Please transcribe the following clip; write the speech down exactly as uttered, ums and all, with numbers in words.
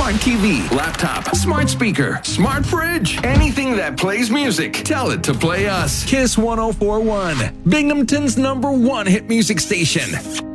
smart T V, laptop, smart speaker, smart fridge, anything that plays music. Tell it to play us. Kiss one oh four point one, Binghamton's number one hit music station.